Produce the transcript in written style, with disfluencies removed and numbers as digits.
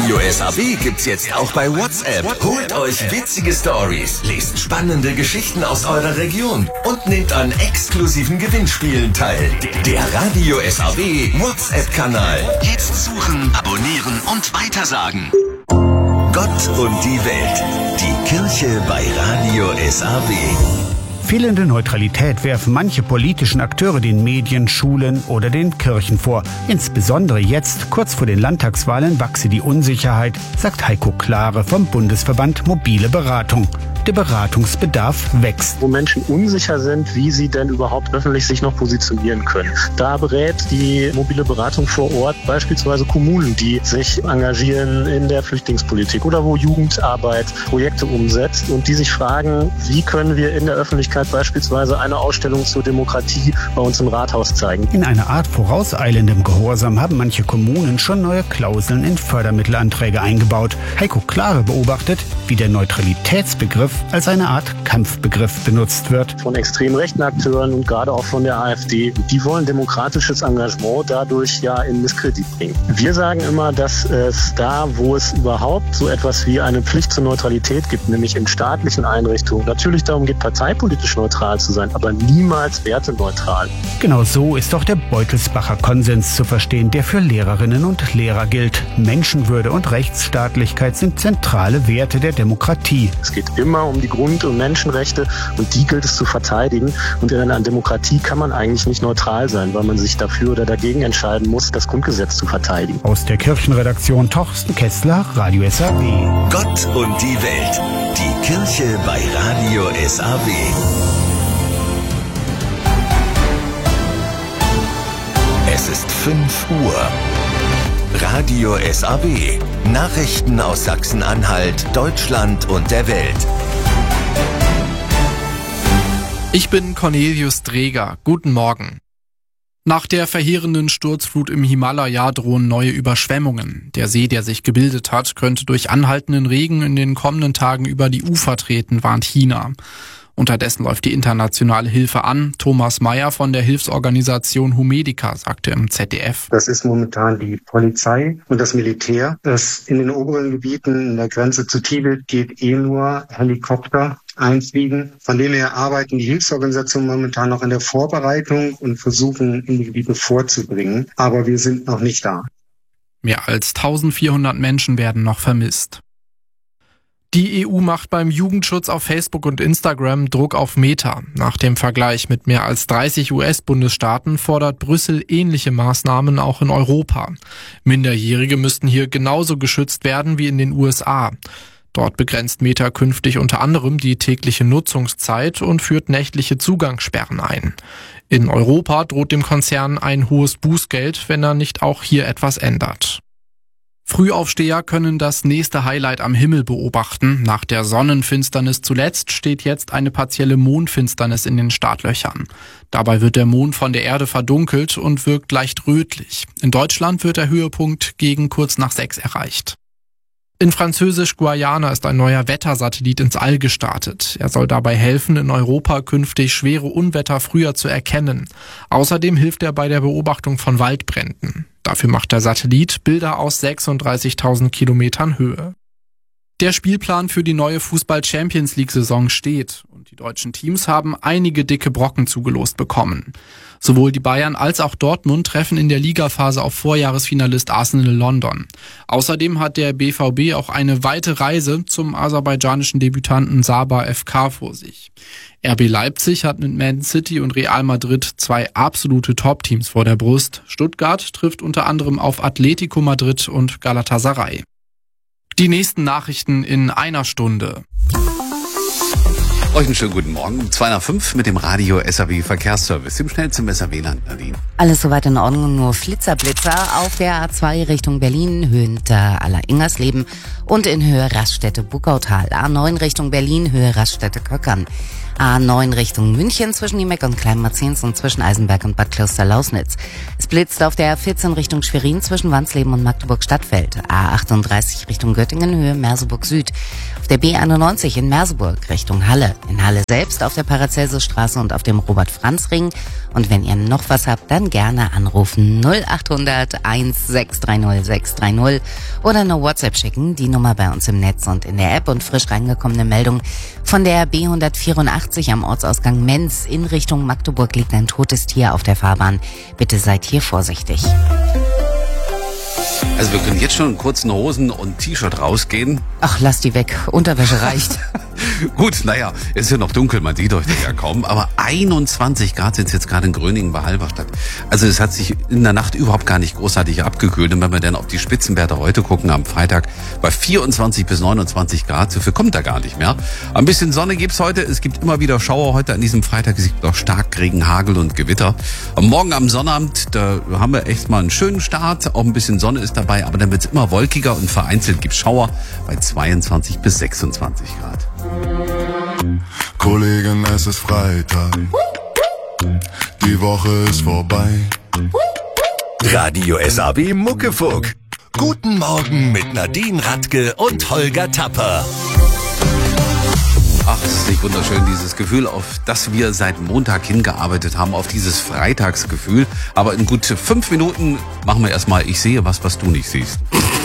Radio SAW gibt's jetzt auch bei WhatsApp. Holt euch witzige Stories, lest spannende Geschichten aus eurer Region und nehmt an exklusiven Gewinnspielen teil. Der Radio SAW WhatsApp-Kanal. Jetzt suchen, abonnieren und weitersagen. Gott und die Welt. Die Kirche bei Radio SAW. Fehlende Neutralität werfen manche politischen Akteure den Medien, Schulen oder den Kirchen vor. Insbesondere jetzt, kurz vor den Landtagswahlen, wachse die Unsicherheit, sagt Heiko Klare vom Bundesverband Mobile Beratung. Der Beratungsbedarf wächst. Wo Menschen unsicher sind, wie sie denn überhaupt öffentlich sich noch positionieren können. Da berät die mobile Beratung vor Ort beispielsweise Kommunen, die sich engagieren in der Flüchtlingspolitik oder wo Jugendarbeit Projekte umsetzt und die sich fragen, wie können wir in der Öffentlichkeit beispielsweise eine Ausstellung zur Demokratie bei uns im Rathaus zeigen. In einer Art vorauseilendem Gehorsam haben manche Kommunen schon neue Klauseln in Fördermittelanträge eingebaut. Heiko Klare beobachtet, wie der Neutralitätsbegriff als eine Art Kampfbegriff benutzt wird. Von extrem rechten Akteuren und gerade auch von der AfD. Die wollen demokratisches Engagement dadurch ja in Misskredit bringen. Wir sagen immer, dass es da, wo es überhaupt so etwas wie eine Pflicht zur Neutralität gibt, nämlich in staatlichen Einrichtungen, natürlich darum geht, parteipolitisch neutral zu sein, aber niemals werteneutral. Genau so ist auch der Beutelsbacher Konsens zu verstehen, der für Lehrerinnen und Lehrer gilt. Menschenwürde und Rechtsstaatlichkeit sind zentrale Werte der Demokratie. Es geht immer um die Grund- und Menschenrechte und die gilt es zu verteidigen. Und in einer Demokratie kann man eigentlich nicht neutral sein, weil man sich dafür oder dagegen entscheiden muss, das Grundgesetz zu verteidigen. Aus der Kirchenredaktion Torsten Kessler, Radio SAW. Gott und die Welt. Die Kirche bei Radio SAW. Es ist 5 Uhr. Radio SAW. Nachrichten aus Sachsen-Anhalt, Deutschland und der Welt. Ich bin Cornelius Dreger. Guten Morgen. Nach der verheerenden Sturzflut im Himalaya drohen neue Überschwemmungen. Der See, der sich gebildet hat, könnte durch anhaltenden Regen in den kommenden Tagen über die Ufer treten, warnt China. Unterdessen läuft die internationale Hilfe an. Thomas Mayer von der Hilfsorganisation Humedica sagte im ZDF. Das ist momentan die Polizei und das Militär. Das in den oberen Gebieten in der Grenze zu Tibet geht nur Helikopter einfliegen. Von dem her arbeiten die Hilfsorganisationen momentan noch in der Vorbereitung und versuchen, in die Gebiete vorzubringen. Aber wir sind noch nicht da. Mehr als 1400 Menschen werden noch vermisst. Die EU macht beim Jugendschutz auf Facebook und Instagram Druck auf Meta. Nach dem Vergleich mit mehr als 30 US-Bundesstaaten fordert Brüssel ähnliche Maßnahmen auch in Europa. Minderjährige müssten hier genauso geschützt werden wie in den USA. Dort begrenzt Meta künftig unter anderem die tägliche Nutzungszeit und führt nächtliche Zugangssperren ein. In Europa droht dem Konzern ein hohes Bußgeld, wenn er nicht auch hier etwas ändert. Frühaufsteher können das nächste Highlight am Himmel beobachten. Nach der Sonnenfinsternis zuletzt steht jetzt eine partielle Mondfinsternis in den Startlöchern. Dabei wird der Mond von der Erde verdunkelt und wirkt leicht rötlich. In Deutschland wird der Höhepunkt gegen kurz nach 6 erreicht. In Französisch-Guayana ist ein neuer Wettersatellit ins All gestartet. Er soll dabei helfen, in Europa künftig schwere Unwetter früher zu erkennen. Außerdem hilft er bei der Beobachtung von Waldbränden. Dafür macht der Satellit Bilder aus 36.000 Kilometern Höhe. Der Spielplan für die neue Fußball-Champions-League-Saison steht und die deutschen Teams haben einige dicke Brocken zugelost bekommen. Sowohl die Bayern als auch Dortmund treffen in der Ligaphase auf Vorjahresfinalist Arsenal London. Außerdem hat der BVB auch eine weite Reise zum aserbaidschanischen Debütanten Sabah FK vor sich. RB Leipzig hat mit Man City und Real Madrid 2 absolute Top-Teams vor der Brust. Stuttgart trifft unter anderem auf Atletico Madrid und Galatasaray. Die nächsten Nachrichten in einer Stunde. Euch einen schönen guten Morgen. 2:05 mit dem Radio SAW Verkehrsservice. Im schnellsten SAW-Land, Nadine. Alles soweit in Ordnung, nur Flitzer auf der A2 Richtung Berlin, Höhe Ingersleben und in Höhe Raststätte Buckautal. A9 Richtung Berlin, Höhe Raststätte Köckern. A9 Richtung München zwischen Niemeck und Kleinmarzens und zwischen Eisenberg und Bad Kloster-Lausnitz. Es blitzt auf der A14 Richtung Schwerin zwischen Wansleben und Magdeburg-Stadtfeld. A38 Richtung Göttingen, Höhe Merseburg Süd. Auf der B91 in Merseburg Richtung Halle. In Halle selbst auf der Paracelsusstraße und auf dem Robert-Franz-Ring. Und wenn ihr noch was habt, dann gerne anrufen 0800 1630 630 oder eine WhatsApp schicken. Die Nummer bei uns im Netz und in der App. Und frisch reingekommene Meldung von der B184 am Ortsausgang Menz in Richtung Magdeburg liegt ein totes Tier auf der Fahrbahn. Bitte seid hier vorsichtig. Also wir können jetzt schon in kurzen Hosen und T-Shirt rausgehen. Ach, lass die weg. Unterwäsche reicht. Gut, naja, es ist ja noch dunkel, man sieht euch das ja kaum. Aber 21 Grad sind es jetzt gerade in Gröningen bei Halberstadt. Also es hat sich in der Nacht überhaupt gar nicht großartig abgekühlt. Und wenn wir dann auf die Spitzenwerte heute gucken, am Freitag bei 24 bis 29 Grad, so viel kommt da gar nicht mehr. Ein bisschen Sonne gibt's heute. Es gibt immer wieder Schauer heute an diesem Freitag. Es gibt auch Starkregen, Hagel und Gewitter. Und morgen am Sonnabend, da haben wir echt mal einen schönen Start. Auch ein bisschen Sonne ist dabei, aber dann wird's immer wolkiger und vereinzelt gibt's Schauer bei 22 bis 26 Grad. Kollegen, es ist Freitag. Die Woche ist vorbei. Radio SAW Muckefuck. Guten Morgen mit Nadine Radke und Holger Tapper. Ach, es ist nicht wunderschön, dieses Gefühl, auf das wir seit Montag hingearbeitet haben, auf dieses Freitagsgefühl. Aber in gut 5 Minuten machen wir erstmal Ich sehe was du nicht siehst.